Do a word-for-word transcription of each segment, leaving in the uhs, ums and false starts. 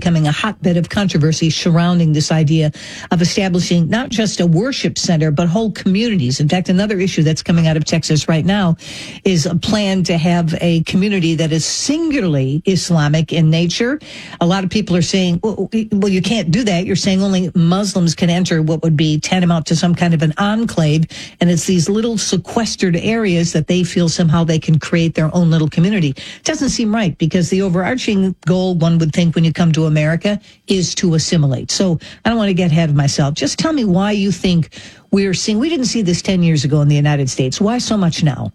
becoming a hotbed of controversy surrounding this idea of establishing not just a worship center, but whole communities. In fact, another issue that's coming out of Texas right now is a plan to have a community that is singularly Islamic in nature. A lot of people are saying, well, well, you can't do that. You're saying only Muslims can enter what would be tantamount to some kind of an enclave. And it's these little sequestered areas that they feel somehow they can create their own little community. It doesn't seem right, because the overarching goal, one would think, when you come to America is to assimilate. So I don't want to get ahead of myself. Just tell me why you think we're seeing, we didn't see this ten years ago in the United States. Why so much now?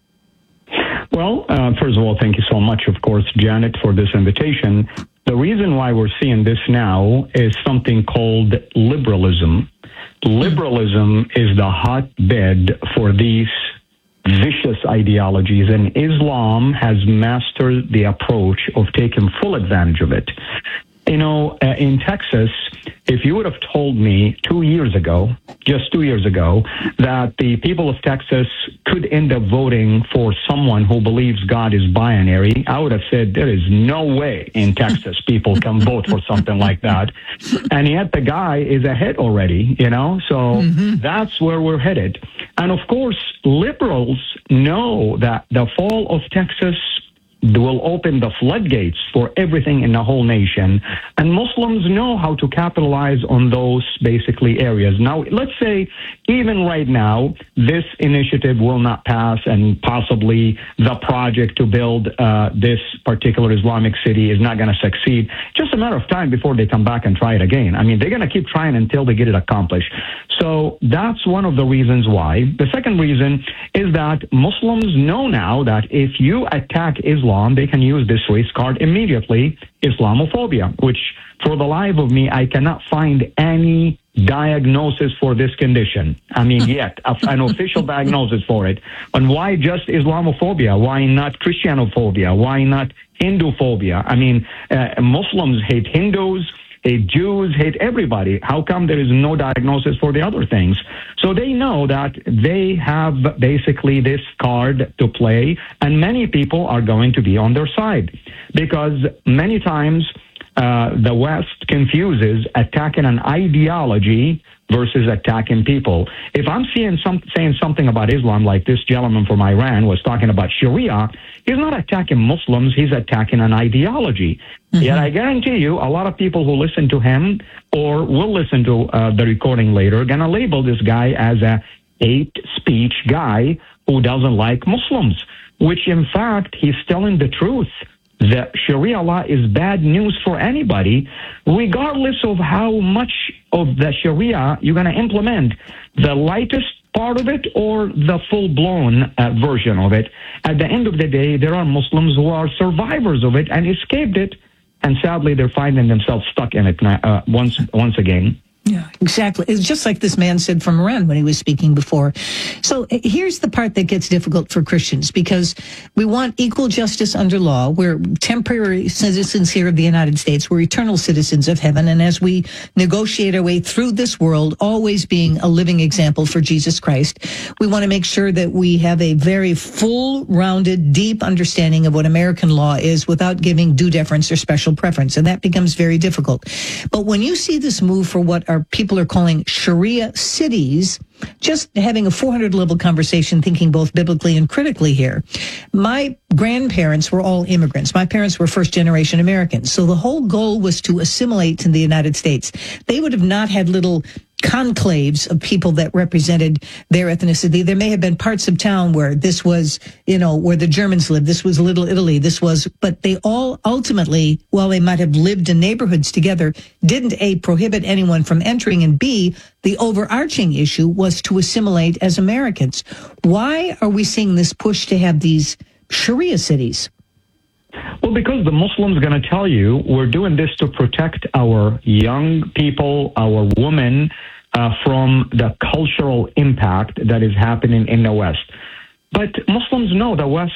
Well, uh, first of all, thank you so much, of course, Janet, for this invitation. The reason why we're seeing this now is something called liberalism. Liberalism is the hotbed for these vicious ideologies, and Islam has mastered the approach of taking full advantage of it. You know, uh, in Texas, if you would have told me two years ago, just two years ago, that the people of Texas could end up voting for someone who believes God is binary, I would have said there is no way in Texas people can vote for something like that. And yet the guy is ahead already, you know, so mm-hmm. that's where we're headed. And of course, liberals know that the fall of Texas will open the floodgates for everything in the whole nation. And Muslims know how to capitalize on those basically areas. Now, let's say even right now, this initiative will not pass, and possibly the project to build uh, this particular Islamic city is not going to succeed. Just a matter of time before they come back and try it again. I mean, they're going to keep trying until they get it accomplished. So that's one of the reasons why. The second reason is that Muslims know now that if you attack Islam, they can use this race card immediately, Islamophobia, which for the life of me, I cannot find any diagnosis for this condition. I mean, yet, an official diagnosis for it. And why just Islamophobia? Why not Christianophobia? Why not Hinduphobia? I mean, uh, Muslims hate Hindus, hate Jews, hate everybody. How come there is no diagnosis for the other things? So they know that they have basically this card to play, and many people are going to be on their side, because many times uh, the West confuses attacking an ideology versus attacking people. If I'm seeing some, saying something about Islam, like this gentleman from Iran was talking about Sharia, he's not attacking Muslims, he's attacking an ideology. Mm-hmm. Yet I guarantee you, a lot of people who listen to him or will listen to uh, the recording later are going to label this guy as a hate speech guy who doesn't like Muslims, which in fact, he's telling the truth. The Sharia law is bad news for anybody, regardless of how much of the Sharia you're going to implement, the lightest part of it or the full-blown uh, version of it. At the end of the day, there are Muslims who are survivors of it and escaped it, and sadly, they're finding themselves stuck in it uh, once once again. Yeah, exactly. It's just like this man said from Iran when he was speaking before. So here's the part that gets difficult for Christians, because we want equal justice under law. We're temporary citizens here of the United States. We're eternal citizens of heaven. And as we negotiate our way through this world, always being a living example for Jesus Christ, we want to make sure that we have a very full, rounded, deep understanding of what American law is without giving due deference or special preference. And that becomes very difficult. But when you see this move for what our people are calling Sharia cities, just having a four hundred level conversation, thinking both biblically and critically here. My grandparents were all immigrants. My parents were first generation Americans. So the whole goal was to assimilate in the United States. They would have not had little conclaves of people that represented their ethnicity. There may have been parts of town where this was, you know, where the Germans lived. This was Little Italy. This was, but they all ultimately, while they might have lived in neighborhoods together, didn't A, prohibit anyone from entering, and B, the overarching issue was to assimilate as Americans. Why are we seeing this push to have these Sharia cities? Well, because the Muslims are going to tell you we're doing this to protect our young people, our women, uh, from the cultural impact that is happening in the West. But Muslims know the West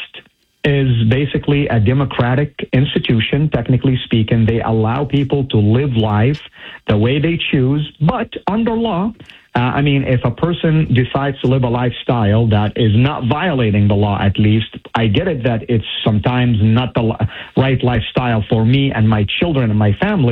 is basically a democratic institution, technically speaking. They allow people to live life the way they choose, but under law. Uh, I mean, if a person decides to live a lifestyle that is not violating the law, at least, I get it that it's sometimes not the right lifestyle for me and my children and my family,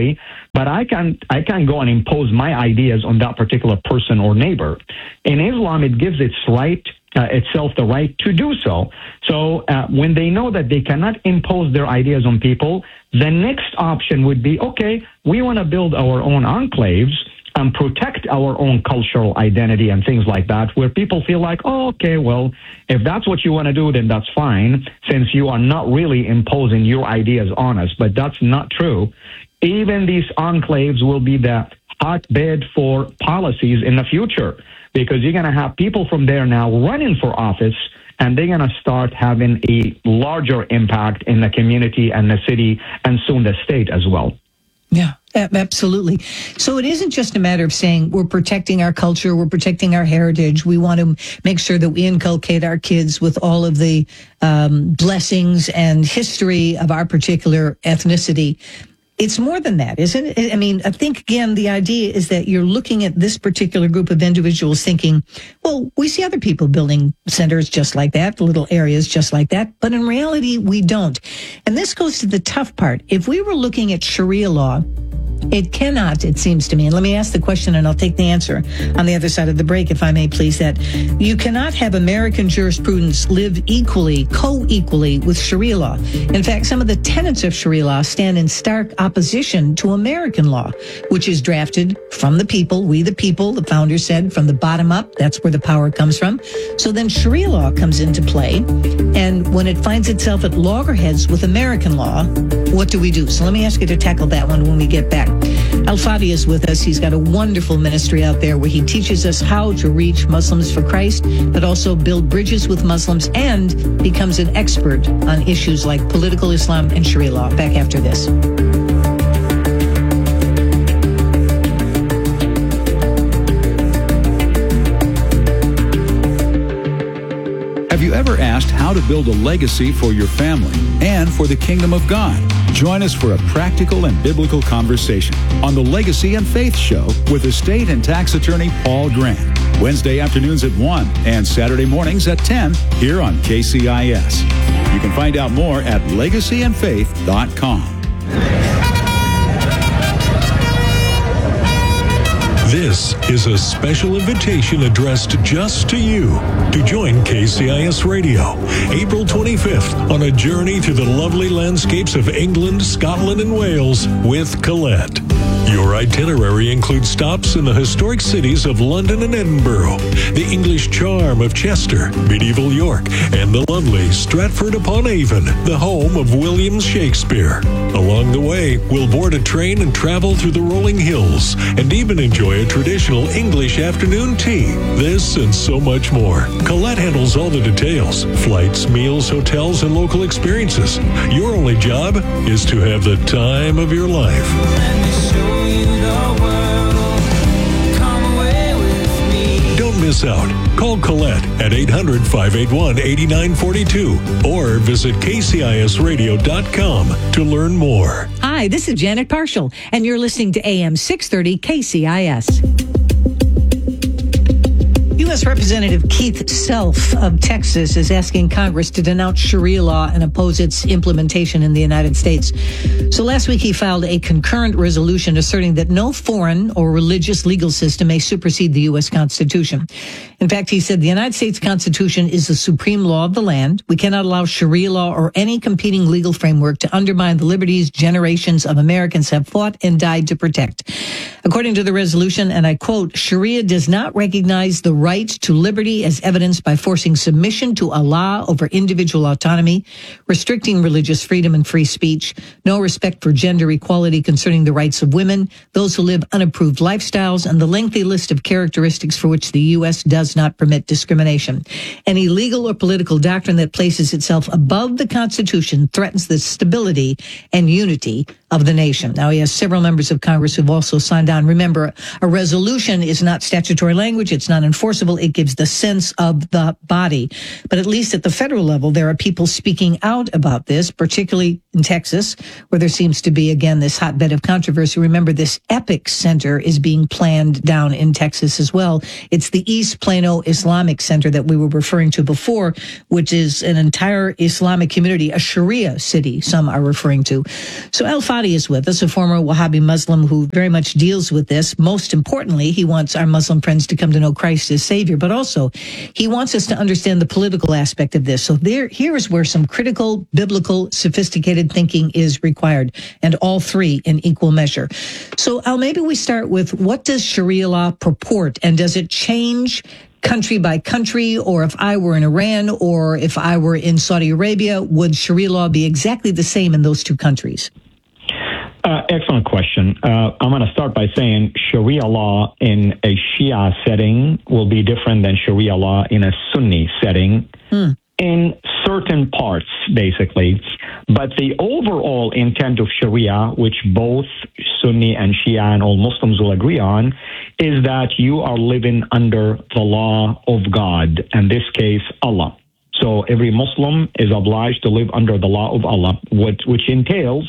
but I can't, I can't go and impose my ideas on that particular person or neighbor. In Islam, it gives its right, uh, itself the right to do so. So uh, when they know that they cannot impose their ideas on people, the next option would be, okay, we want to build our own enclaves and protect our own cultural identity and things like that, where people feel like, oh, okay, well, if that's what you want to do, then that's fine, since you are not really imposing your ideas on us. But that's not true. Even these enclaves will be the hotbed for policies in the future, because you're going to have people from there now running for office, and they're going to start having a larger impact in the community and the city and soon the state as well. Yeah, absolutely. So it isn't just a matter of saying we're protecting our culture, we're protecting our heritage. We want to make sure that we inculcate our kids with all of the um, blessings and history of our particular ethnicity. It's more than that, isn't it? I mean, I think, again, the idea is that you're looking at this particular group of individuals thinking, well, we see other people building centers just like that, little areas just like that. But in reality, we don't. And this goes to the tough part. If we were looking at Sharia law, it cannot, it seems to me, and let me ask the question and I'll take the answer on the other side of the break, if I may please, that you cannot have American jurisprudence live equally, co-equally with Sharia law. In fact, some of the tenets of Sharia law stand in stark opposition to American law, which is drafted from the people, we the people, the founders said, from the bottom up. That's where the power comes from. So then Sharia law comes into play, and when it finds itself at loggerheads with American law, what do we do? So let me ask you to tackle that one when we get back. Al-Fadi is with us. He's got a wonderful ministry out there where he teaches us how to reach Muslims for Christ, but also build bridges with Muslims, and becomes an expert on issues like political Islam and Sharia law. Back after this. Have you ever asked how to build a legacy for your family and for the kingdom of God? Join us for a practical and biblical conversation on the Legacy and Faith Show with estate and tax attorney Paul Grant. Wednesday afternoons at one and Saturday mornings at ten here on K C I S. You can find out more at legacy and faith dot com. This is a special invitation addressed just to you to join K C I S Radio April twenty-fifth on a journey to the lovely landscapes of England, Scotland, and Wales with Colette. Your itinerary includes stops in the historic cities of London and Edinburgh, the English charm of Chester, medieval York, and the lovely Stratford-upon-Avon, the home of William Shakespeare. Along the way, we'll board a train and travel through the rolling hills, and even enjoy a traditional English afternoon tea. This and so much more. Colette handles all the details: flights, meals, hotels, and local experiences. Your only job is to have the time of your life. Don't miss out. Call Colette at eight hundred, five eight one, eight nine four two or visit K C I S radio dot com to learn more. Hi, this is Janet Parshall, and you're listening to A M six thirty K C I S. U S Representative Keith Self of Texas is asking Congress to denounce Sharia law and oppose its implementation in the United States. So last week he filed a concurrent resolution asserting that no foreign or religious legal system may supersede the U S Constitution. In fact, he said the United States Constitution is the supreme law of the land. We cannot allow Sharia law or any competing legal framework to undermine the liberties generations of Americans have fought and died to protect. According to the resolution, and I quote, Sharia does not recognize the right to liberty as evidenced by forcing submission to Allah over individual autonomy, restricting religious freedom and free speech, no respect for gender equality concerning the rights of women, those who live unapproved lifestyles, and the lengthy list of characteristics for which the U S does not permit discrimination. Any legal or political doctrine that places itself above the Constitution threatens the stability and unity of the nation. Now, he has several members of Congress who've also signed on. Remember, a resolution is not statutory language. It's not enforceable. It gives the sense of the body. But at least at the federal level, there are people speaking out about this, particularly in Texas, where there seems to be, again, this hotbed of controversy. Remember, this EPIC Center is being planned down in Texas as well. It's the East Plano Islamic Center that we were referring to before, which is an entire Islamic community, a Sharia city, some are referring to. So Al Fadi is with us, a former Wahhabi Muslim who very much deals with this. Most importantly, he wants our Muslim friends to come to know Christ as Savior, but also he wants us to understand the political aspect of this. So there, here is where some critical, biblical, sophisticated thinking is required, and all three in equal measure. So Al, maybe we start with, what does Sharia law purport, and does it change country by country? Or if I were in Iran or if I were in Saudi Arabia, would Sharia law be exactly the same in those two countries? Uh, excellent question. Uh, I'm going to start by saying Sharia law in a Shia setting will be different than Sharia law in a Sunni setting. Hmm. In certain parts, basically. But the overall intent of Sharia, which both Sunni and Shia and all Muslims will agree on, is that you are living under the law of God, in this case, Allah. So every Muslim is obliged to live under the law of Allah, which entails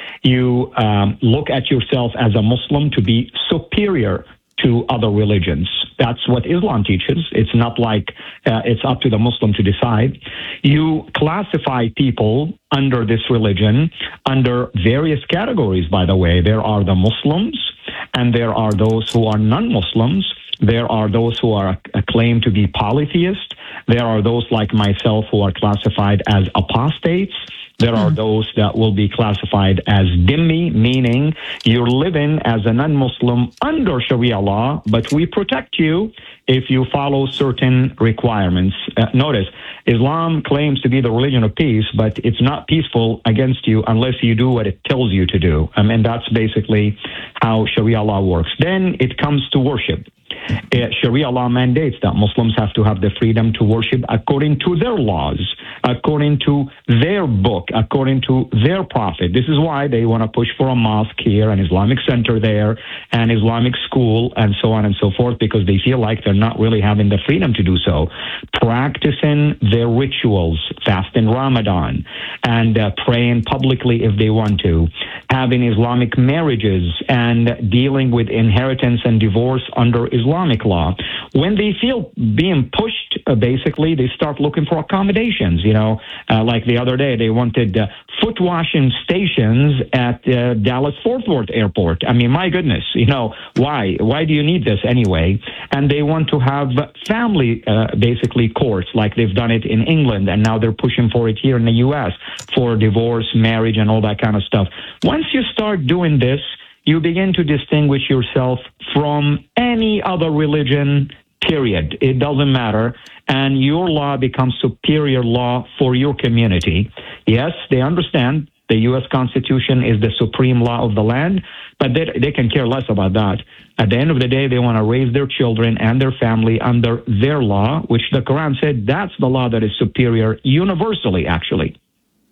you um, look at yourself as a Muslim to be superior to other religions. That's what Islam teaches. It's not like uh, it's up to the Muslim to decide. You classify people under this religion under various categories, by the way. There are the Muslims, and there are those who are non-Muslims. There are those who are claimed to be polytheists. There are those like myself who are classified as apostates. There are those that will be classified as dhimmi, meaning you're living as a non-Muslim under Sharia law, but we protect you if you follow certain requirements. Uh, notice, Islam claims to be the religion of peace, but it's not peaceful against you unless you do what it tells you to do. I mean, that's basically how Sharia law works. Then it comes to worship. Uh, Sharia law mandates that Muslims have to have the freedom to worship according to their laws, according to their book, according to their prophet. This is why they want to push for a mosque here, an Islamic center there, an Islamic school, and so on and so forth, because they feel like they're not really having the freedom to do so. Practicing their rituals, fasting Ramadan, and uh, praying publicly if they want to, having Islamic marriages, and dealing with inheritance and divorce under Islamic law. When they feel being pushed, uh, basically, they start looking for accommodations. You know, uh, like the other day, they wanted uh, foot washing stations at uh, Dallas Fort Worth Airport. I mean, my goodness, you know, why? Why do you need this anyway? And they want to have family, uh, basically, courts, like they've done it in England, and now they're pushing for it here in the U S for divorce, marriage, and all that kind of stuff. Once you start doing this, you begin to distinguish yourself from any other religion, period. It doesn't matter. And your law becomes superior law for your community. Yes, they understand the U S Constitution is the supreme law of the land, but they, they can care less about that. At the end of the day, they want to raise their children and their family under their law, which the Quran said that's the law that is superior universally, actually.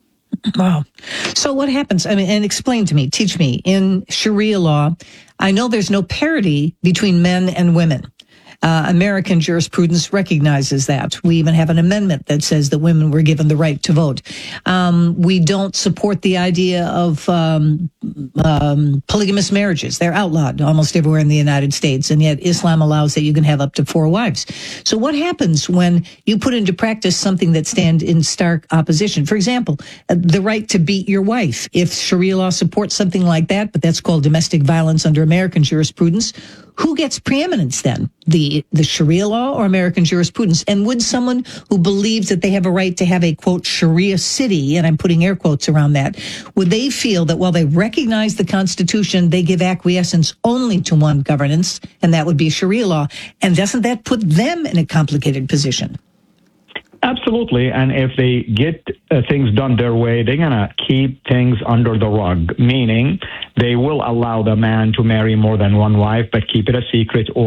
Wow. So what happens? I mean, and explain to me, teach me, in Sharia law, I know there's no parity between men and women. Uh, American jurisprudence recognizes that. We even have an amendment that says that women were given the right to vote. Um, we don't support the idea of um, um, polygamous marriages. They're outlawed almost everywhere in the United States, and yet Islam allows that you can have up to four wives. So what happens when you put into practice something that stands in stark opposition? For example, uh, the right to beat your wife. If Sharia law supports something like that, but that's called domestic violence under American jurisprudence, who gets preeminence then? The the Sharia law or American jurisprudence? And would someone who believes that they have a right to have a, quote, Sharia city, and I'm putting air quotes around that, would they feel that while they recognize the Constitution, they give acquiescence only to one governance, and that would be Sharia law? And doesn't that put them in a complicated position? Absolutely. And if they get uh, things done their way, they're going to keep things under the rug, meaning they will allow the man to marry more than one wife, but keep it a secret or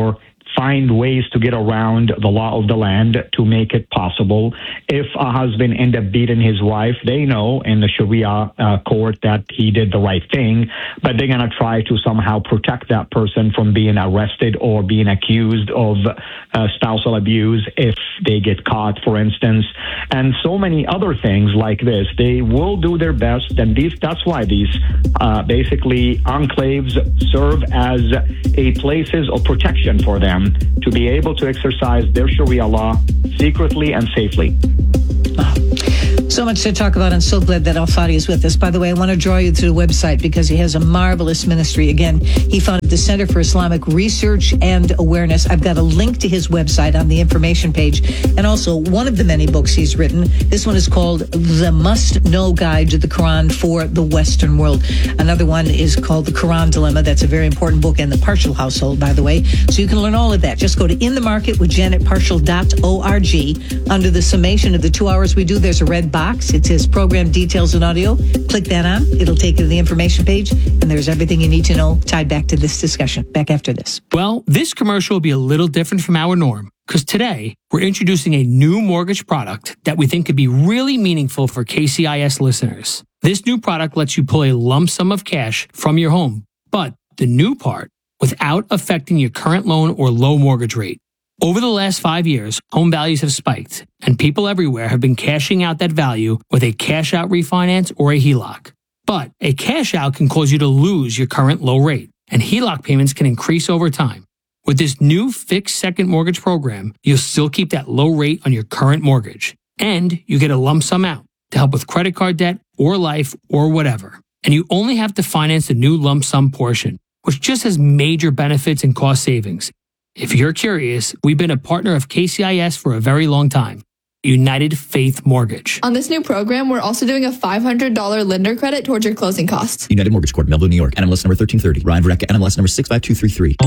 find ways to get around the law of the land to make it possible. If a husband end up beating his wife, they know in the Sharia uh, court that he did the right thing, but they're going to try to somehow protect that person from being arrested or being accused of uh, spousal abuse if they get caught, for instance, and so many other things like this. They will do their best, and these, that's why these uh, basically enclaves serve as a places of protection for them to be able to exercise their Sharia law secretly and safely. Wow. So much to talk about. I'm so glad that Al-Fadi is with us. By the way, I want to draw you to the website because he has a marvelous ministry. Again, he founded the Center for Islamic Research and Awareness. I've got a link to his website on the information page, and also one of the many books he's written. This one is called The Must-Know Guide to the Quran for the Western World. Another one is called The Quran Dilemma. That's a very important book, and The Partial Household, by the way. So you can learn all of that. Just go to in the market with janet partial dot org. Under the summation of the two hours we do, there's a red box. It says program details and audio. Click that on. It'll take you to the information page, and there's everything you need to know tied back to this discussion. Back after this. Well, this commercial will be a little different from our norm, because today we're introducing a new mortgage product that we think could be really meaningful for K C I S listeners. This new product lets you pull a lump sum of cash from your home, but the new part, without affecting your current loan or low mortgage rate. Over the last five years, home values have spiked, and people everywhere have been cashing out that value with a cash-out refinance or a H E L O C. But a cash-out can cause you to lose your current low rate, and H E L O C payments can increase over time. With this new fixed second mortgage program, you'll still keep that low rate on your current mortgage, and you get a lump sum out to help with credit card debt or life or whatever. And you only have to finance the new lump sum portion, which just has major benefits and cost savings. If you're curious, we've been a partner of K C I S for a very long time. United Faith Mortgage. On this new program, we're also doing a five hundred dollars lender credit towards your closing costs. United Mortgage Corp, Melville, New York. N M L S number thirteen thirty. Ryan Verrecka, N M L S number six five two three three.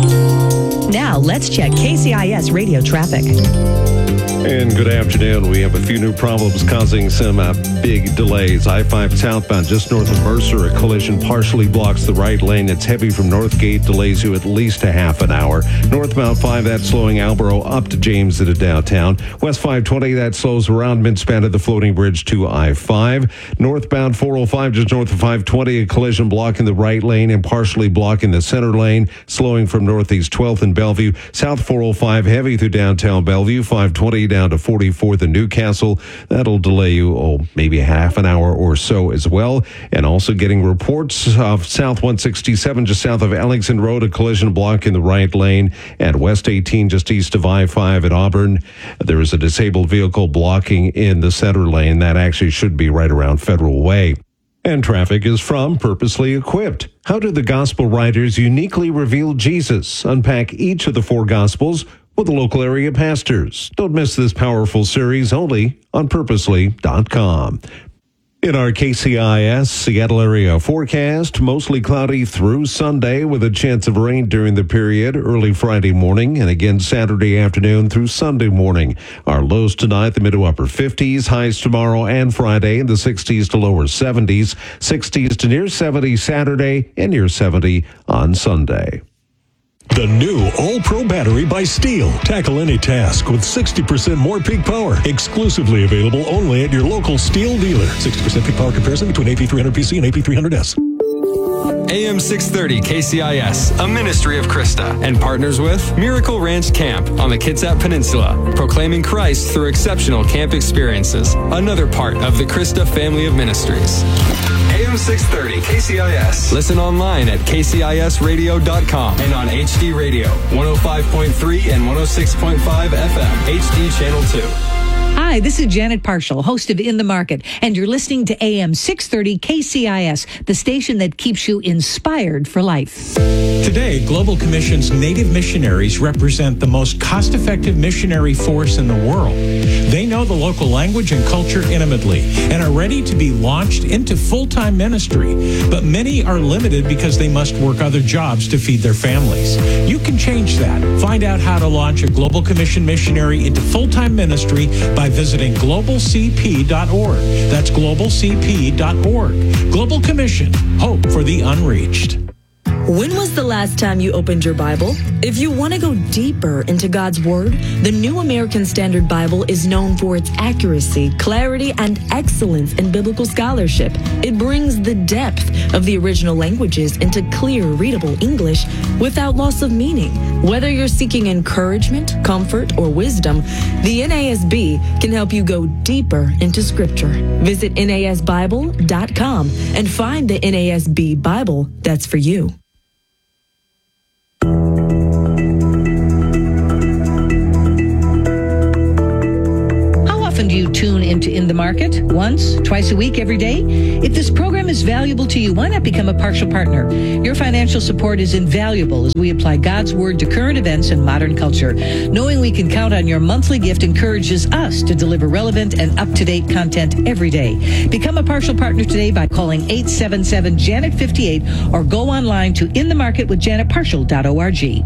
Now, let's check K C I S radio traffic. And good afternoon. We have a few new problems causing some uh, big delays. I five southbound just north of Mercer, a collision partially blocks the right lane. It's heavy from Northgate, delays you at least a half an hour. Northbound five, that's slowing Alborough up to James into downtown. West five twenty, that slows around midspan of the floating bridge to I five. Northbound four oh five, just north of five twenty, a collision blocking the right lane and partially blocking the center lane, slowing from Northeast twelfth and Bellevue. South four oh five, heavy through downtown Bellevue. five twenty down to forty-fourth and Newcastle. That'll delay you, oh, maybe a half an hour or so as well. And also getting reports of South one sixty-seven, just south of Ellingson Road, a collision block in the right lane. And West eighteen, just east of I five at Auburn, there is a disabled vehicle blocking in the center lane. That actually should be right around Federal Way. And traffic is from Purposely Equipped. How do the gospel writers uniquely reveal Jesus? Unpack each of the four gospels with the local area pastors. Don't miss this powerful series only on purposely dot com. In our K C I S Seattle area forecast, mostly cloudy through Sunday with a chance of rain during the period, early Friday morning, and again Saturday afternoon through Sunday morning. Our lows tonight, the mid to upper fifties, highs tomorrow and Friday in the sixties to lower seventies, sixties to near seventy Saturday, and near seventy on Sunday. The new All-Pro battery by Steel. Tackle any task with sixty percent more peak power. Exclusively available only at your local Steel dealer. sixty percent peak power comparison between A P three hundred P C and A P three hundred S. A M six thirty K C I S, a ministry of Krista, and partners with Miracle Ranch Camp on the Kitsap Peninsula, proclaiming Christ through exceptional camp experiences. Another part of the Krista family of ministries. A M six thirty K C I S. Listen online at K C I S radio dot com and on H D Radio, one oh five point three and one oh six point five F M, H D Channel two. Hi, this is Janet Partial, host of In the Market, and you're listening to A M six thirty K C I S, the station that keeps you inspired for life. Today, Global Commission's Native missionaries represent the most cost-effective missionary force in the world. They know the local language and culture intimately and are ready to be launched into full-time ministry. But many are limited because they must work other jobs to feed their families. You can change that. Find out how to launch a Global Commission missionary into full-time ministry by visiting global c p dot org. That's global c p dot org. Global Commission, hope for the unreached. When was the last time you opened your Bible? If you want to go deeper into God's Word, the New American Standard Bible is known for its accuracy, clarity, and excellence in biblical scholarship. It brings the depth of the original languages into clear, readable English without loss of meaning. Whether you're seeking encouragement, comfort, or wisdom, the N A S B can help you go deeper into Scripture. Visit N A S Bible dot com and find the N A S B Bible that's for you. Do you tune into In the Market once, twice a week, every day? If this program is valuable to you, why not become a partial partner? Your financial support is invaluable as we apply God's Word to current events and modern culture. Knowing we can count on your monthly gift encourages us to deliver relevant and up-to-date content every day. Become a partial partner today by calling eight seven seven, Janet fifty-eight or go online to in the market with janet partial dot org.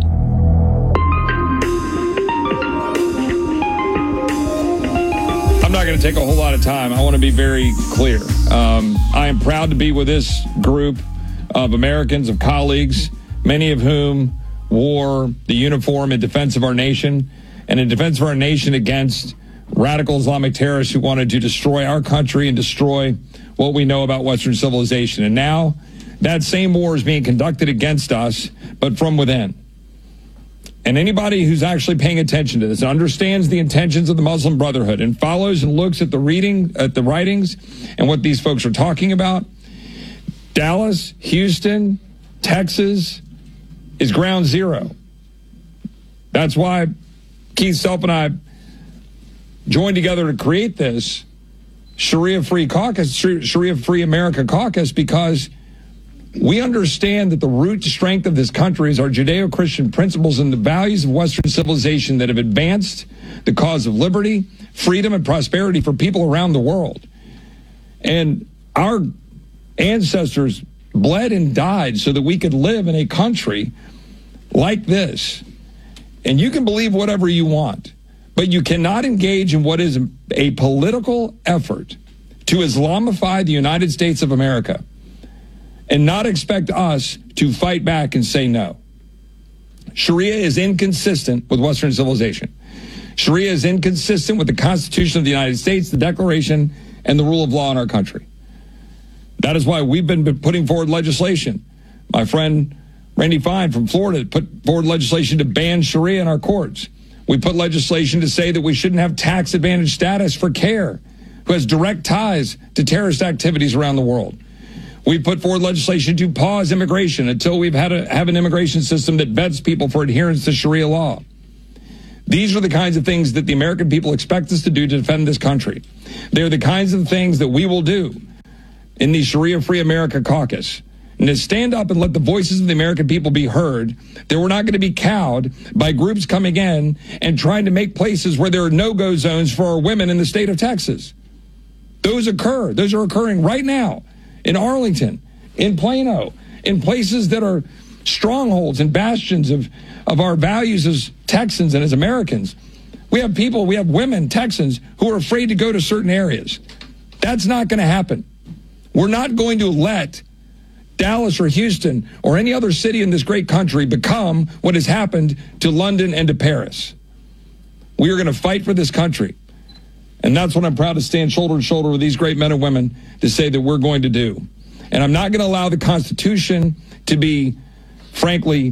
I'm not going to take a whole lot of time. I want to be very clear. Um, I am proud to be with this group of Americans, of colleagues, many of whom wore the uniform in defense of our nation and in defense of our nation against radical Islamic terrorists who wanted to destroy our country and destroy what we know about Western civilization. And now that same war is being conducted against us, but from within. And anybody who's actually paying attention to this and understands the intentions of the Muslim Brotherhood and follows and looks at the reading, at the writings and what these folks are talking about, Dallas, Houston, Texas is ground zero. That's why Keith Self and I joined together to create this Sharia-Free Caucus, Sharia-Free America Caucus, because we understand that the root strength of this country is our Judeo-Christian principles and the values of Western civilization that have advanced the cause of liberty, freedom, and prosperity for people around the world. And our ancestors bled and died so that we could live in a country like this. And you can believe whatever you want, but you cannot engage in what is a political effort to Islamify the United States of America and not expect us to fight back and say no. Sharia is inconsistent with Western civilization. Sharia is inconsistent with the Constitution of the United States, the Declaration, and the rule of law in our country. That is why we've been putting forward legislation. My friend Randy Fine from Florida put forward legislation to ban Sharia in our courts. We put legislation to say that we shouldn't have tax advantage status for CARE, who has direct ties to terrorist activities around the world. We put forward legislation to pause immigration until we've had a, have an immigration system that vets people for adherence to Sharia law. These are the kinds of things that the American people expect us to do to defend this country. They're the kinds of things that we will do in the Sharia-Free America Caucus. And to stand up and let the voices of the American people be heard, that we're not going to be cowed by groups coming in and trying to make places where there are no-go zones for our women in the state of Texas. Those occur. Those are occurring right now. In Arlington, in Plano, in places that are strongholds and bastions of, of our values as Texans and as Americans. We have people, we have women, Texans, who are afraid to go to certain areas. That's not going to happen. We're not going to let Dallas or Houston or any other city in this great country become what has happened to London and to Paris. We are going to fight for this country. And that's what I'm proud to stand shoulder to shoulder with these great men and women to say that we're going to do. And I'm not going to allow the Constitution to be, frankly,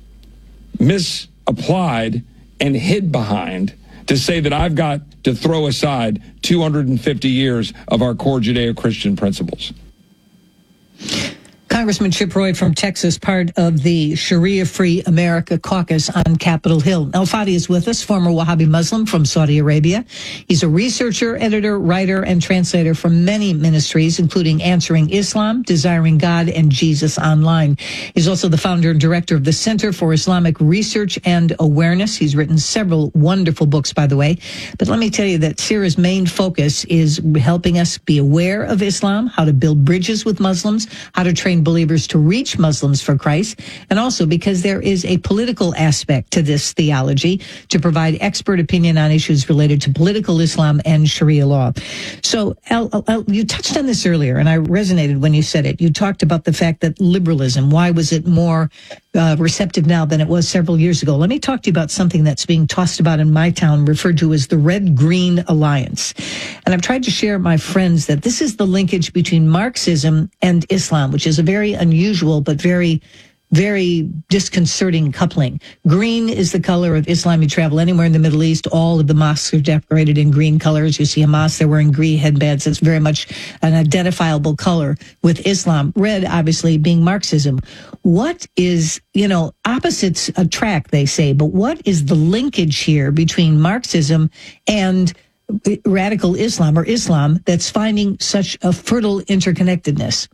misapplied and hid behind to say that I've got to throw aside two hundred fifty years of our core Judeo-Christian principles. Congressman Chip Roy from Texas, part of the Sharia-Free America Caucus on Capitol Hill. El Fadi is with us, former Wahhabi Muslim from Saudi Arabia. He's a researcher, editor, writer, and translator for many ministries, including Answering Islam, Desiring God, and Jesus Online. He's also the founder and director of the Center for Islamic Research and Awareness. He's written several wonderful books, by the way. But let me tell you that Sira's main focus is helping us be aware of Islam, how to build bridges with Muslims, how to train believers to reach Muslims for Christ, and also because there is a political aspect to this theology to provide expert opinion on issues related to political Islam and Sharia law. So, El, El, you touched on this earlier, and I resonated when you said it. You talked about the fact that liberalism, why was it more uh, receptive now than it was several years ago? Let me talk to you about something that's being tossed about in my town, referred to as the Red-Green Alliance. And I've tried to share with my friends that this is the linkage between Marxism and Islam, which is a very unusual but very very disconcerting coupling. Green is the color of Islam. You travel anywhere in the Middle East, all of the mosques are decorated in green colors. You see a mosque, they're wearing green headbands. It's very much an identifiable color with Islam. Red, obviously, being Marxism. What is, you know, opposites attract, they say, but what is the linkage here between Marxism and radical Islam or Islam that's finding such a fertile interconnectedness?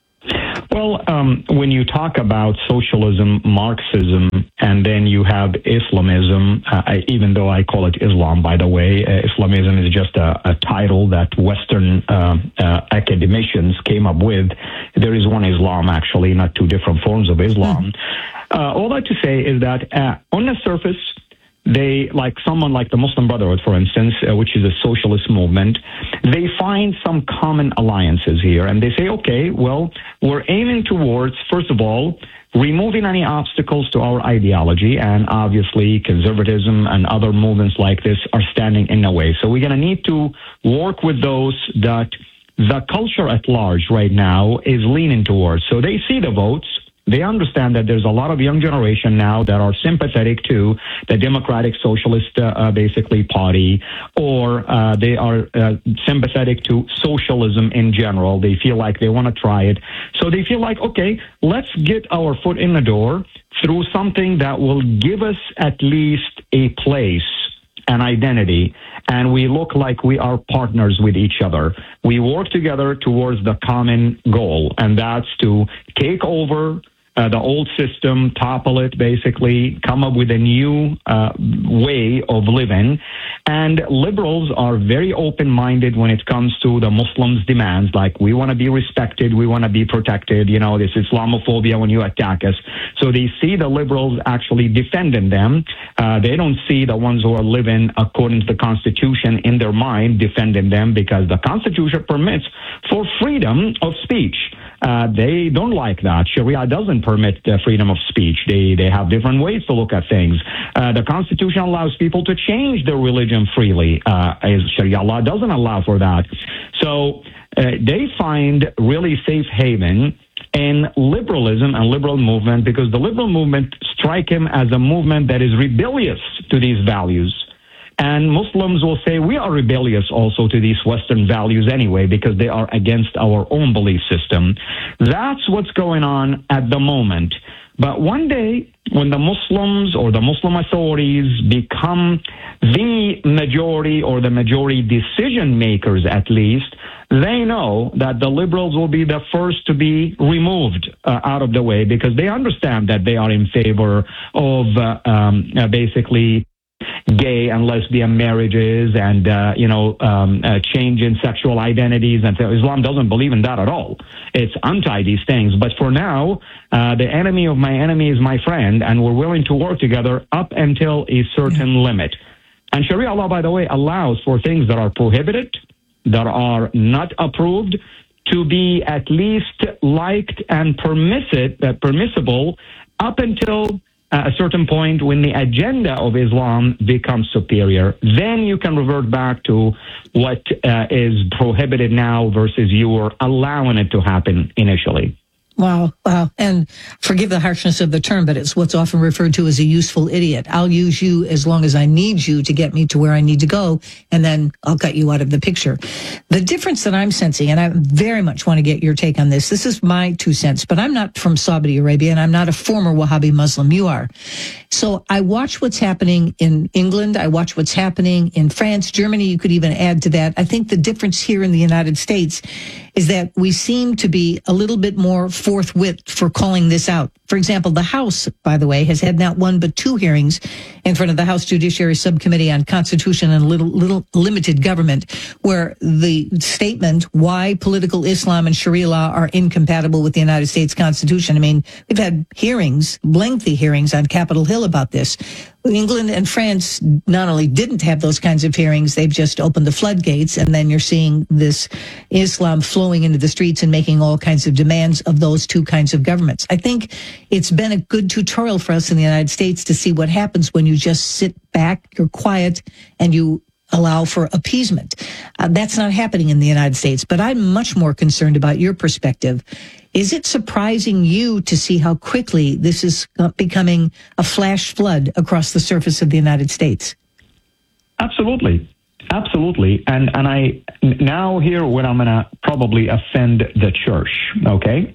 Well, um, when you talk about socialism, Marxism, and then you have Islamism, uh, I, even though I call it Islam, by the way, uh, Islamism is just a, a title that Western uh, uh, academicians came up with. There is one Islam, actually, not two different forms of Islam. Mm. Uh, all that to say is that uh, on the surface, they, like someone like the Muslim Brotherhood, for instance, uh, which is a socialist movement, they find some common alliances here. And they say, okay, well, we're aiming towards, first of all, removing any obstacles to our ideology. And obviously, conservatism and other movements like this are standing in the way. So we're going to need to work with those that the culture at large right now is leaning towards. So they see the votes. They understand that there's a lot of young generation now that are sympathetic to the Democratic Socialist, uh, uh, basically, party, or uh, they are uh, sympathetic to socialism in general. They feel like they want to try it. So they feel like, okay, let's get our foot in the door through something that will give us at least a place, an identity, and we look like we are partners with each other. We work together towards the common goal, and that's to take over Uh, the old system, topple it, basically, come up with a new uh, way of living. And liberals are very open-minded when it comes to the Muslims' demands, like we want to be respected, we want to be protected, you know, this Islamophobia when you attack us. So they see the liberals actually defending them. Uh, they don't see the ones who are living according to the Constitution in their mind defending them, because the Constitution permits for freedom of speech. Uh, they don't like that. Sharia doesn't permit uh, freedom of speech. They they have different ways to look at things. Uh, the Constitution allows people to change their religion freely. Uh, Sharia law doesn't allow for that. So uh, they find really safe haven in liberalism and liberal movement, because the liberal movement strike him as a movement that is rebellious to these values. And Muslims will say we are rebellious also to these Western values anyway, because they are against our own belief system. That's what's going on at the moment. But one day, when the Muslims or the Muslim authorities become the majority or the majority decision makers, at least, they know that the liberals will be the first to be removed uh, out of the way, because they understand that they are in favor of uh, um, uh, basically gay and lesbian marriages and, uh, you know, um, uh, change in sexual identities. And so Islam doesn't believe in that at all. It's anti these things. But for now, uh, the enemy of my enemy is my friend, and we're willing to work together up until a certain limit. And Sharia law, by the way, allows for things that are prohibited, that are not approved, to be at least liked and permissive, uh, permissible up until a certain point when the agenda of Islam becomes superior. Then you can revert back to what uh, is prohibited now versus you were allowing it to happen initially. Wow, wow. And forgive the harshness of the term, but it's what's often referred to as a useful idiot. I'll use you as long as I need you to get me to where I need to go, and then I'll cut you out of the picture. The difference that I'm sensing, and I very much want to get your take on this, this is my two cents, but I'm not from Saudi Arabia, and I'm not a former Wahhabi Muslim. You are. So I watch what's happening in England. I watch what's happening in France, Germany. You could even add to that. I think the difference here in the United States is that we seem to be a little bit more forthwith for calling this out. For example, the House, by the way, has had not one but two hearings in front of the House Judiciary Subcommittee on Constitution and little, little limited government, where the statement why political Islam and Sharia law are incompatible with the United States Constitution. I mean, we've had hearings, lengthy hearings on Capitol Hill about this. England and France not only didn't have those kinds of hearings, they've just opened the floodgates, and then you're seeing this Islam flowing into the streets and making all kinds of demands of those two kinds of governments. I think it's been a good tutorial for us in the United States to see what happens when you just sit back, you're quiet, and you allow for appeasement. Uh, that's not happening in the United States, but I'm much more concerned about your perspective. Is it surprising you to see how quickly this is becoming a flash flood across the surface of the United States? Absolutely. Absolutely. And and I now here where I'm going to probably offend the church, okay?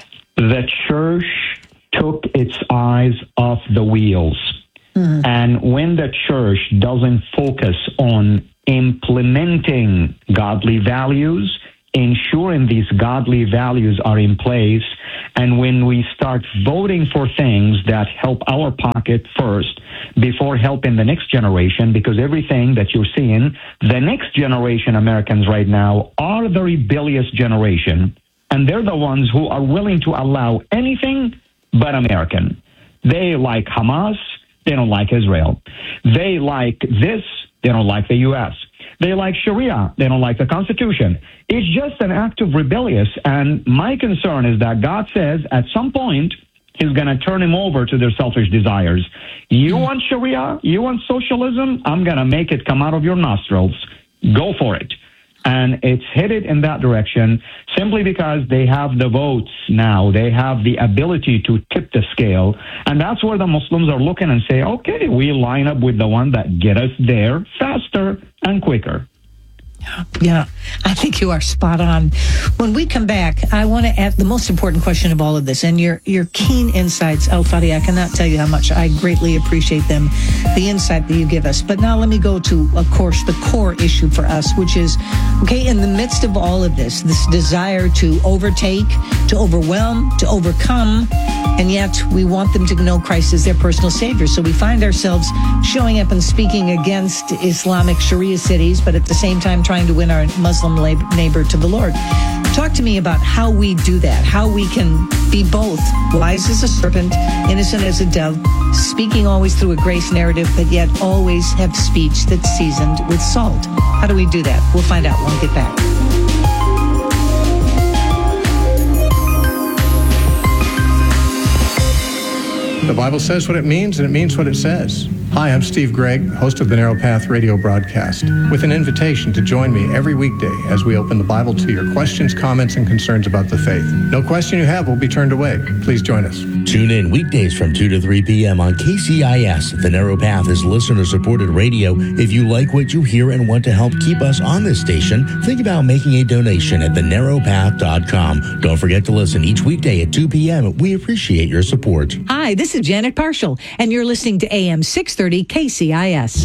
The church took its eyes off the wheels. Mm. And when the church doesn't focus on implementing godly values, ensuring these godly values are in place, and when we start voting for things that help our pocket first before helping the next generation, because everything that you're seeing, the next generation Americans right now are the rebellious generation, and they're the ones who are willing to allow anything but American. They like Hamas. They don't like Israel. They like this. They don't like the U S. They like Sharia. They don't like the Constitution. It's just an act of rebellious. And my concern is that God says at some point he's going to turn them over to their selfish desires. You want Sharia? You want socialism? I'm going to make it come out of your nostrils. Go for it. And it's headed in that direction simply because they have the votes now. They have the ability to tip the scale. And that's where the Muslims are looking and say, okay, we line up with the one that get us there faster and quicker. Yeah, I think you are spot on. When we come back, I want to ask the most important question of all of this, and your your keen insights, Al-Fadi. I cannot tell you how much I greatly appreciate them, the insight that you give us. But now let me go to, of course, the core issue for us, which is, okay, in the midst of all of this, this desire to overtake, to overwhelm, to overcome, and yet we want them to know Christ as their personal Savior. So we find ourselves showing up and speaking against Islamic Sharia cities, but at the same time trying to win our Muslim neighbor to the Lord. Talk to me about how we do that, how we can be both wise as a serpent, innocent as a dove, speaking always through a grace narrative, but yet always have speech that's seasoned with salt. How do we do that? We'll find out when we get back. The Bible says what it means, and it means what it says. Hi, I'm Steve Gregg, host of the Narrow Path radio broadcast, with an invitation to join me every weekday as we open the Bible to your questions, comments, and concerns about the faith. No question you have will be turned away. Please join us. Tune in weekdays from two to three p.m. on K C I S. The Narrow Path is listener-supported radio. If you like what you hear and want to help keep us on this station, think about making a donation at the narrow path dot com. Don't forget to listen each weekday at two p.m. We appreciate your support. Hi, this is Janet Parshall, and you're listening to A M six thirty K C I S.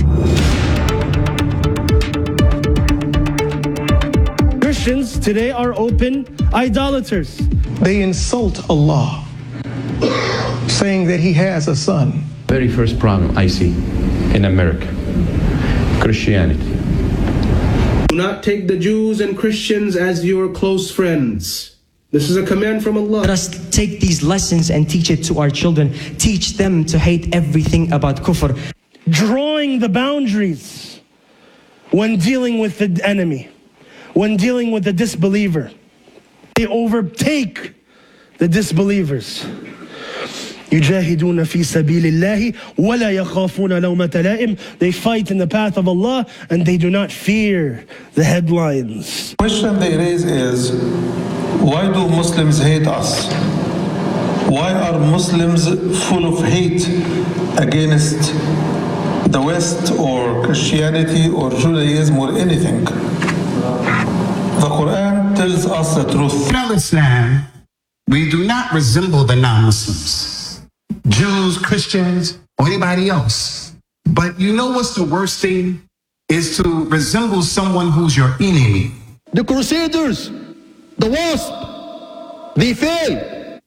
Christians today are open idolaters. They insult Allah, saying that he has a son. Very first problem I see in America, Christianity. Do not take the Jews and Christians as your close friends. This is a command from Allah. Let us take these lessons and teach it to our children. Teach them to hate everything about kufr. Drawing the boundaries when dealing with the enemy, when dealing with the disbeliever. They overtake the disbelievers. يجاهدون في سبيل الله ولا يخافون لومة لائم. They fight in the path of Allah and they do not fear the headlines. The question they raise is, why do Muslims hate us? Why are Muslims full of hate against the West or Christianity or Judaism or anything? The Quran tells us the truth. In Islam, we do not resemble the non-Muslims, Jews, Christians, or anybody else. But you know what's the worst thing? Is to resemble someone who's your enemy. The Crusaders, the Wasp, they failed.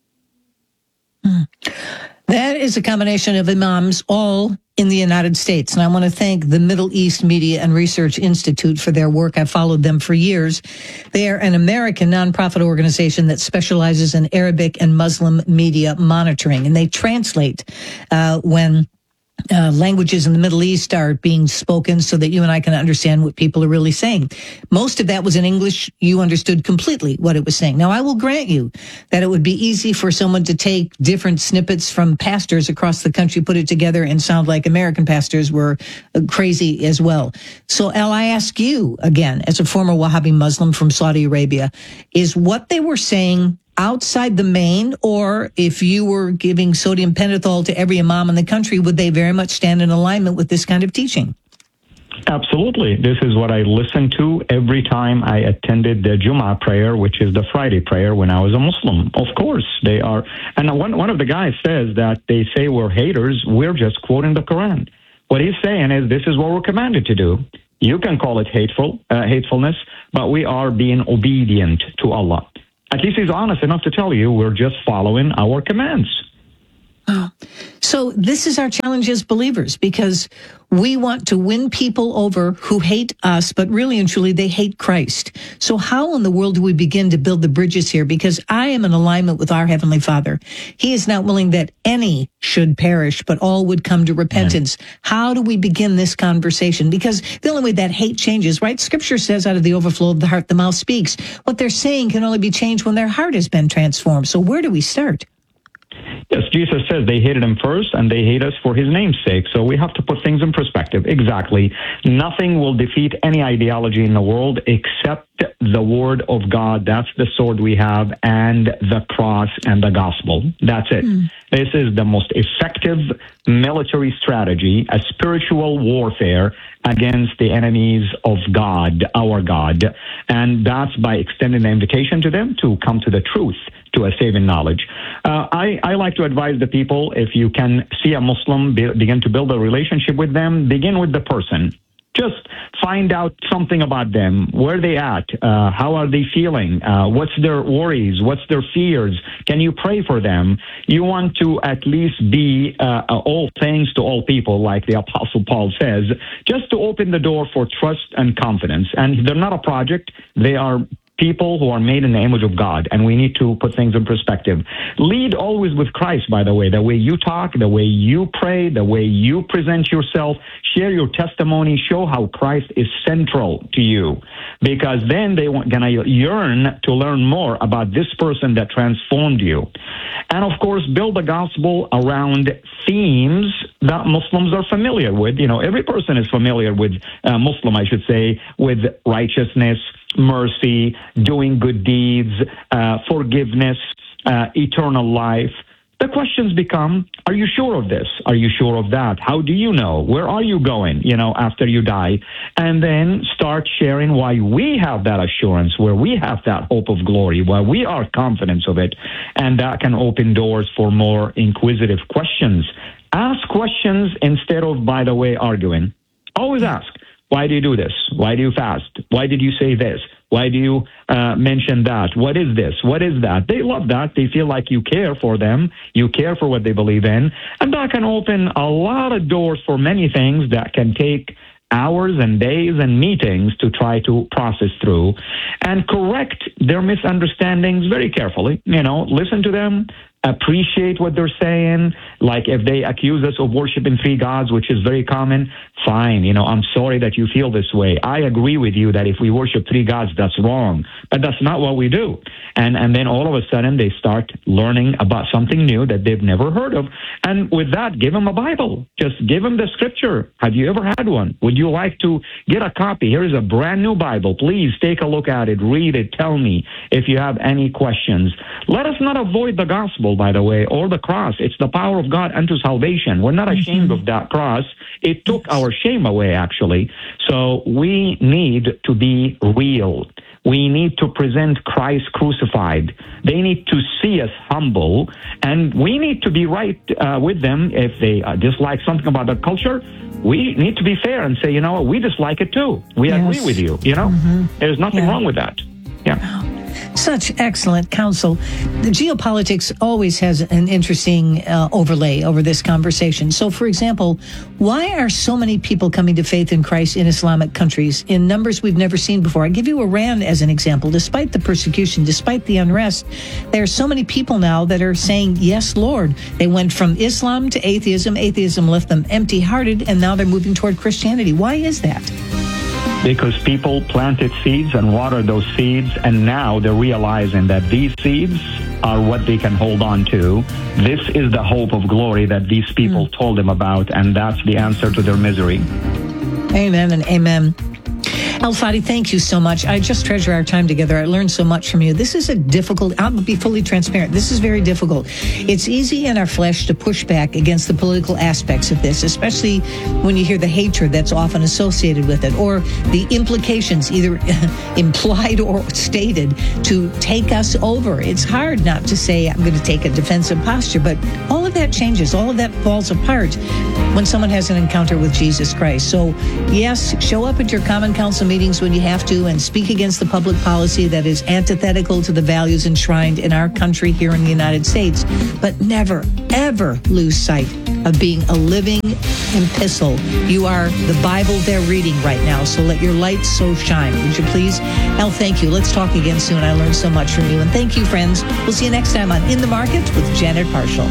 Hmm. That is a combination of imams all in the United States. And I want to thank the Middle East Media and Research Institute for their work. I've followed them for years. They are an American nonprofit organization that specializes in Arabic and Muslim media monitoring. And they translate uh, when Uh, languages in the Middle East are being spoken so that you and I can understand what people are really saying. Most of that was in English. You understood completely what it was saying. Now, I will grant you that it would be easy for someone to take different snippets from pastors across the country, put it together, and sound like American pastors were uh, crazy as well. So, Al, I ask you again, as a former Wahhabi Muslim from Saudi Arabia, is what they were saying outside the main, or if you were giving sodium pentothal to every imam in the country, would they very much stand in alignment with this kind of teaching? Absolutely. This is what I listened to every time I attended the Jummah prayer, which is the Friday prayer when I was a Muslim. Of course, they are. And one, one of the guys says that they say we're haters. We're just quoting the Quran. What he's saying is this is what we're commanded to do. You can call it hateful, uh, hatefulness, but we are being obedient to Allah. At least he's honest enough to tell you we're just following our commands. Oh. So this is our challenge as believers, because we want to win people over who hate us, but really and truly they hate Christ. So how in the world do we begin to build the bridges here? Because I am in alignment with our Heavenly Father. He is not willing that any should perish, but all would come to repentance. Amen. How do we begin this conversation? Because the only way that hate changes, right? Scripture says out of the overflow of the heart, the mouth speaks. What they're saying can only be changed when their heart has been transformed. So where do we start? Yes, Jesus says they hated him first, and they hate us for his name's sake. So we have to put things in perspective. Exactly. Nothing will defeat any ideology in the world except the word of God. That's the sword we have, and the cross and the gospel. That's it. Mm. This is the most effective military strategy, a spiritual warfare against the enemies of God, our God. And that's by extending the invitation to them to come to the truth, to a saving knowledge. Uh, I, I like to advise the people, if you can see a Muslim, be, begin to build a relationship with them, begin with the person. Just find out something about them. Where are they at? Uh, how are they feeling? Uh, what's their worries? What's their fears? Can you pray for them? You want to at least be uh, all things to all people, like the Apostle Paul says, just to open the door for trust and confidence. And they're not a project. They are people who are made in the image of God, and we need to put things in perspective. Lead always with Christ, by the way, the way you talk, the way you pray, the way you present yourself, share your testimony, show how Christ is central to you, because then they're going to yearn to learn more about this person that transformed you. And of course, build the gospel around themes that Muslims are familiar with. You know, every person is familiar with, uh, Muslim, I should say, with righteousness, mercy, doing good deeds, uh, forgiveness, uh, eternal life. The questions become, are you sure of this? Are you sure of that? How do you know? Where are you going, you know, after you die? And then start sharing why we have that assurance, where we have that hope of glory, why we are confident of it. And that can open doors for more inquisitive questions. Ask questions instead of, by the way, arguing. Always ask. Why do you do this? Why do you fast? Why did you say this? Why do you uh, mention that? What is this? What is that? They love that. They feel like you care for them. You care for what they believe in. And that can open a lot of doors for many things that can take hours and days and meetings to try to process through, and correct their misunderstandings very carefully. You know, listen to them, appreciate what they're saying. Like if they accuse us of worshiping three gods, which is very common, fine. You know, I'm sorry that you feel this way. I agree with you that if we worship three gods, that's wrong. But that's not what we do. And and then all of a sudden they start learning about something new that they've never heard of. And with that, give them a Bible. Just give them the scripture. Have you ever had one? Would you like to get a copy? Here is a brand new Bible. Please take a look at it. Read it. Tell me if you have any questions. Let us not avoid the gospel, by the way, or the cross. It's the power of God unto salvation. We're not ashamed of that cross. It took our shame away, actually. So we need to be real. We need to present Christ crucified. They need to see us humble, and we need to be right uh, with them. If they uh, dislike something about the culture, we need to be fair and say, you know, we dislike it too. We yes. agree with you, you know? Mm-hmm. There's nothing yeah. wrong with that. Yeah. Such excellent counsel. The geopolitics always has an interesting uh, overlay over this conversation. So, for example, why are so many people coming to faith in Christ in Islamic countries in numbers we've never seen before? I give you Iran as an example. Despite the persecution, despite the unrest, there are so many people now that are saying, yes, Lord. They went from Islam to atheism. Atheism left them empty-hearted, and now they're moving toward Christianity. Why is that? Because people planted seeds and watered those seeds, and now they're realizing that these seeds are what they can hold on to. This is the hope of glory that these people mm. told them about, and that's the answer to their misery. Amen and amen. Al-Fadi, thank you so much. I just treasure our time together. I learned so much from you. This is a difficult, I'll be fully transparent. This is very difficult. It's easy in our flesh to push back against the political aspects of this, especially when you hear the hatred that's often associated with it, or the implications, either implied or stated, to take us over. It's hard not to say, I'm going to take a defensive posture, but all of that changes. All of that falls apart when someone has an encounter with Jesus Christ. So, yes, show up at your Common Council meetings when you have to and speak against the public policy that is antithetical to the values enshrined in our country here in the United States. But never, ever lose sight of being a living epistle. You are the Bible they're reading right now, so let your light so shine. Would you please? Al, thank you. Let's talk again soon. I learned so much from you. And thank you, friends. We'll see you next time on In the Market with Janet Parshall.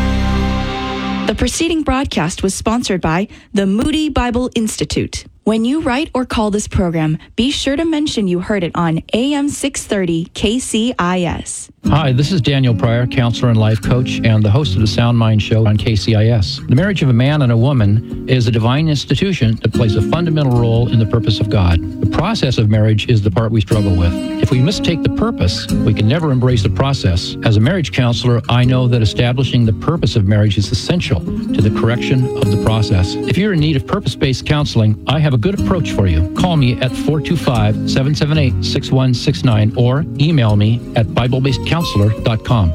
The preceding broadcast was sponsored by the Moody Bible Institute. When you write or call this program, be sure to mention you heard it on A M six thirty K C I S. Hi, this is Daniel Pryor, counselor and life coach, and the host of the Sound Mind Show on K C I S. The marriage of a man and a woman is a divine institution that plays a fundamental role in the purpose of God. The process of marriage is the part we struggle with. If we mistake the purpose, we can never embrace the process. As a marriage counselor, I know that establishing the purpose of marriage is essential to the correction of the process. If you're in need of purpose-based counseling, I have a good approach for you. Call me at four two five, seven seven eight, six one six nine or email me at bible based counselor dot com.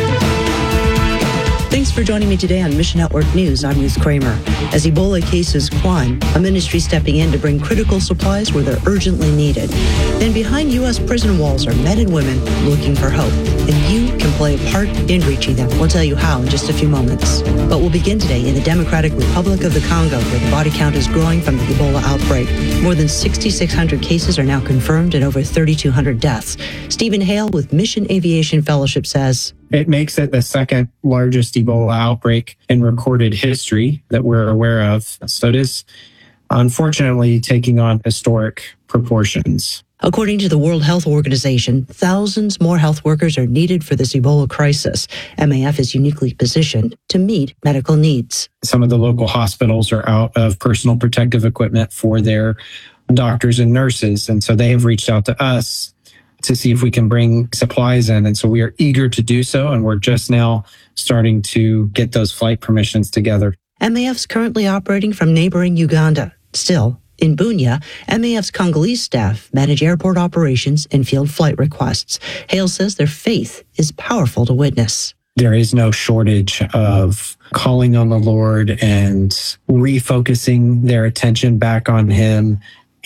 Thanks for joining me today on Mission Network News. I'm Ruth Kramer. As Ebola cases climb, a ministry stepping in to bring critical supplies where they're urgently needed. Then behind U S prison walls are men and women looking for hope, and you can play a part in reaching them. We'll tell you how in just a few moments. But we'll begin today in the Democratic Republic of the Congo, where the body count is growing from the Ebola outbreak. More than six thousand six hundred cases are now confirmed and over three thousand two hundred deaths. Stephen Hale with Mission Aviation Fellowship says, it makes it the second largest Ebola outbreak in recorded history that we're aware of. So it is unfortunately taking on historic proportions. According to the World Health Organization, thousands more health workers are needed for this Ebola crisis. M A F is uniquely positioned to meet medical needs. Some of the local hospitals are out of personal protective equipment for their doctors and nurses, and so they have reached out to us to see if we can bring supplies in. And so we are eager to do so, and we're just now starting to get those flight permissions together. M A F's currently operating from neighboring Uganda. Still, in Bunia, M A F's Congolese staff manage airport operations and field flight requests. Hale says their faith is powerful to witness. There is no shortage of calling on the Lord and refocusing their attention back on Him,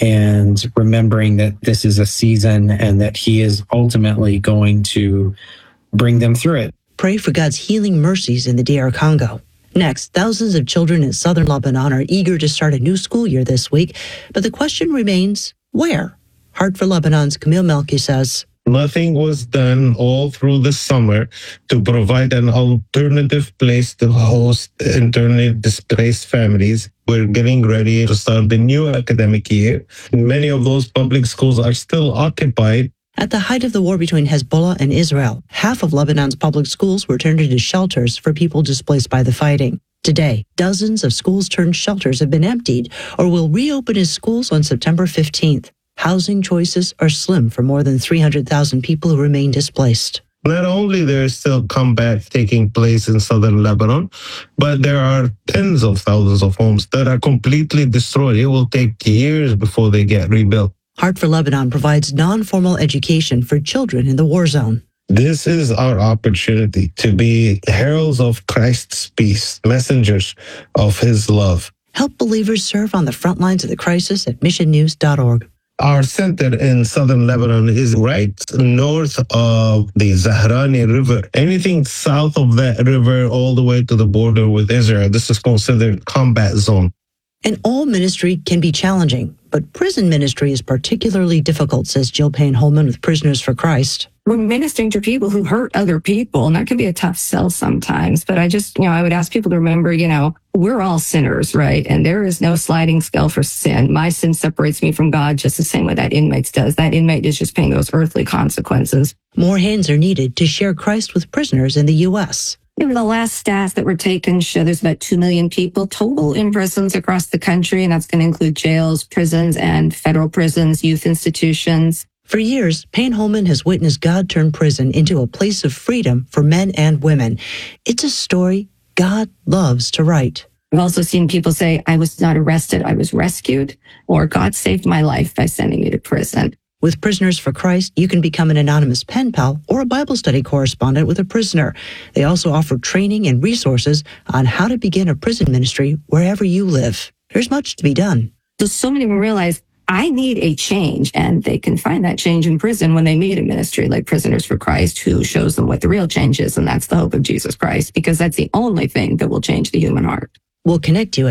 and remembering that this is a season and that He is ultimately going to bring them through it. Pray for God's healing mercies in the D R Congo. Next, thousands of children in southern Lebanon are eager to start a new school year this week, but the question remains, where? Heart for Lebanon's Camille Melki says, nothing was done all through the summer to provide an alternative place to host internally displaced families. We're getting ready to start the new academic year. Many of those public schools are still occupied. At the height of the war between Hezbollah and Israel, half of Lebanon's public schools were turned into shelters for people displaced by the fighting. Today, dozens of schools-turned shelters have been emptied or will reopen as schools on September fifteenth. Housing choices are slim for more than three hundred thousand people who remain displaced. Not only there is still combat taking place in southern Lebanon, but there are tens of thousands of homes that are completely destroyed. It will take years before they get rebuilt. Heart for Lebanon provides non-formal education for children in the war zone. This is our opportunity to be heralds of Christ's peace, messengers of His love. Help believers serve on the front lines of the crisis at mission news dot org. Our center in southern Lebanon is right north of the Zahrani River. Anything south of that river all the way to the border with Israel, this is considered combat zone. And all ministry can be challenging, but prison ministry is particularly difficult, says Jill Payne Holman with Prisoners for Christ. We're ministering to people who hurt other people, and that can be a tough sell sometimes. But I just, you know, I would ask people to remember, you know, we're all sinners, right? And there is no sliding scale for sin. My sin separates me from God just the same way that inmate's does. That inmate is just paying those earthly consequences. More hands are needed to share Christ with prisoners in the U S. You know, the last stats that were taken show there's about two million people total in prisons across the country, and that's going to include jails, prisons, and federal prisons, youth institutions. For years, Payne Holman has witnessed God turn prison into a place of freedom for men and women. It's a story God loves to write. I've also seen people say, I was not arrested, I was rescued, or God saved my life by sending me to prison. With Prisoners for Christ, you can become an anonymous pen pal or a Bible study correspondent with a prisoner. They also offer training and resources on how to begin a prison ministry wherever you live. There's much to be done. So, so many will realize, I need a change, and they can find that change in prison when they meet a ministry like Prisoners for Christ, who shows them what the real change is, and that's the hope of Jesus Christ, because that's the only thing that will change the human heart. We'll connect you